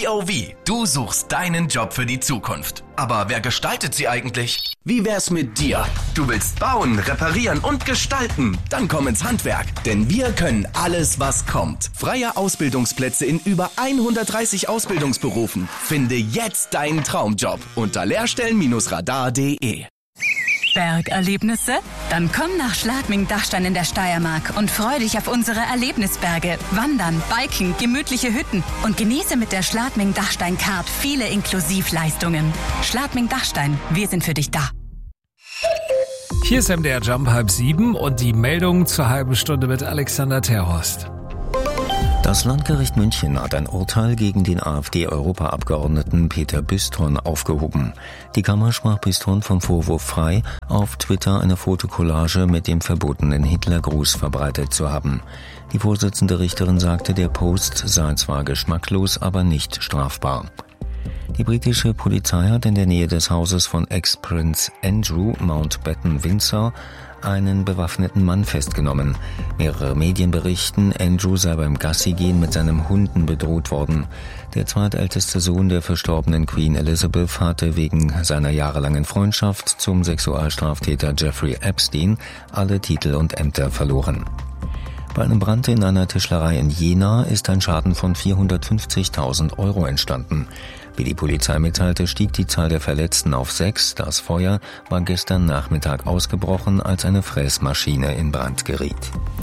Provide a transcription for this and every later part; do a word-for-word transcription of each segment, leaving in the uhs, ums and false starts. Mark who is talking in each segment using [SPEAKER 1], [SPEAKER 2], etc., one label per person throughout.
[SPEAKER 1] V O V, du suchst deinen Job für die Zukunft. Aber wer gestaltet sie eigentlich? Wie wär's mit dir? Du willst bauen, reparieren und gestalten? Dann komm ins Handwerk, denn wir können alles, was kommt. Freie Ausbildungsplätze in über hundertdreißig Ausbildungsberufen. Finde jetzt deinen Traumjob unter lehrstellen radar punkt de.
[SPEAKER 2] Bergerlebnisse? Dann komm nach Schladming-Dachstein in der Steiermark und freu dich auf unsere Erlebnisberge. Wandern, Biken, gemütliche Hütten und genieße mit der Schladming-Dachstein-Card viele Inklusivleistungen. Schladming-Dachstein, wir sind für dich da.
[SPEAKER 3] Hier ist M D R Jump halb sieben und die Meldung zur halben Stunde mit Alexander Terhorst.
[SPEAKER 4] Das Landgericht München hat ein Urteil gegen den AfD-Europaabgeordneten Peter Büston aufgehoben. Die Kammer sprach Büston vom Vorwurf frei, auf Twitter eine Fotokollage mit dem verbotenen Hitlergruß verbreitet zu haben. Die Vorsitzende Richterin sagte, der Post sei zwar geschmacklos, aber nicht strafbar. Die britische Polizei hat in der Nähe des Hauses von Ex-Prinz Andrew, Mountbatten Windsor, einen bewaffneten Mann festgenommen. Mehrere Medien berichten, Andrew sei beim Gassigehen mit seinem Hunden bedroht worden. Der zweitälteste Sohn der verstorbenen Queen Elizabeth hatte wegen seiner jahrelangen Freundschaft zum Sexualstraftäter Jeffrey Epstein alle Titel und Ämter verloren. Bei einem Brand in einer Tischlerei in Jena ist ein Schaden von vierhundertfünfzigtausend Euro entstanden. Wie die Polizei mitteilte, stieg die Zahl der Verletzten auf sechs. Das Feuer war gestern Nachmittag ausgebrochen, als eine Fräsmaschine in Brand geriet.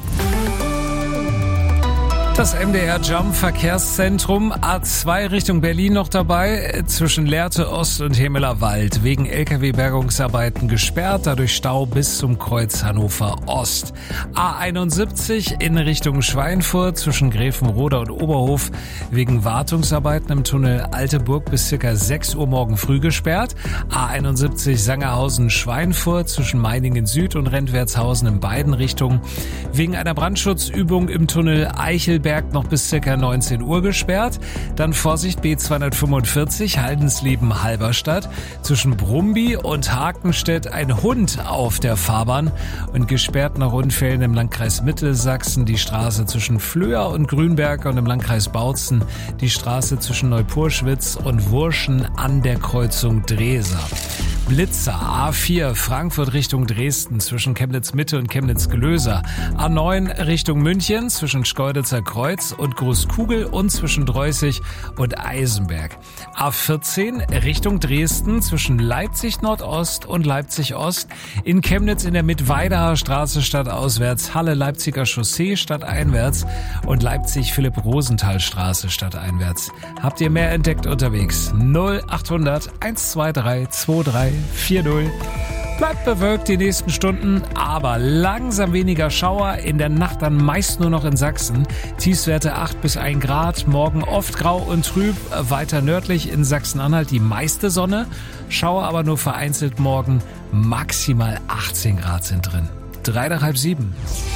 [SPEAKER 3] Das M D R Jump Verkehrszentrum A zwei Richtung Berlin noch dabei, zwischen Lehrte Ost und Hemeler Wald, wegen L K W-Bergungsarbeiten gesperrt, dadurch Stau bis zum Kreuz Hannover Ost. A einundsiebzig in Richtung Schweinfurt, zwischen Gräfenroda und Oberhof, wegen Wartungsarbeiten im Tunnel Alteburg bis circa sechs Uhr morgen früh gesperrt. A einundsiebzig Sangerhausen-Schweinfurt, zwischen Meiningen Süd und Rentwertshausen in beiden Richtungen, wegen einer Brandschutzübung im Tunnel Eichelberg noch bis ca. neunzehn Uhr gesperrt. Dann Vorsicht B zweihundertfünfundvierzig Haldensleben-Halberstadt, zwischen Brumby und Hakenstedt ein Hund auf der Fahrbahn und gesperrt nach Unfällen im Landkreis Mittelsachsen die Straße zwischen Flöa und Grünberg und im Landkreis Bautzen die Straße zwischen Neupurschwitz und Wurschen an der Kreuzung Dresa. Blitzer A vier Frankfurt Richtung Dresden, zwischen Chemnitz Mitte und Chemnitz Gelöser. A neun Richtung München, zwischen Schkeuditzer Kreuz und Großkugel und zwischen Dreußig und Eisenberg. A vierzehn Richtung Dresden, zwischen Leipzig Nordost und Leipzig Ost. In Chemnitz in der Mittweidaer Straße stadtauswärts, Halle Leipziger Chaussee stadteinwärts und Leipzig Philipp-Rosenthal Straße stadteinwärts. Habt ihr mehr entdeckt unterwegs? null achthundert eins zwei drei zwei drei vier null. Bleibt bewölkt die nächsten Stunden, aber langsam weniger Schauer, in der Nacht dann meist nur noch in Sachsen. Tiefstwerte acht bis ein Grad, morgen oft grau und trüb, weiter nördlich in Sachsen-Anhalt die meiste Sonne. Schauer aber nur vereinzelt morgen, maximal achtzehn Grad sind drin. Drei nach halb sieben.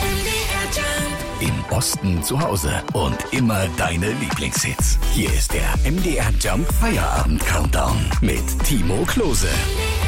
[SPEAKER 1] Im Osten zu Hause und immer deine Lieblingshits. Hier ist der M D R Jump Feierabend Countdown mit Timo Klose.